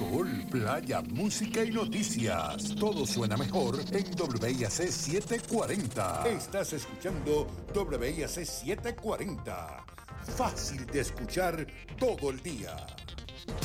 Sol, playa, música y noticias. Todo suena mejor en WIAC 740. Estás escuchando WIAC 740. Fácil de escuchar todo el día.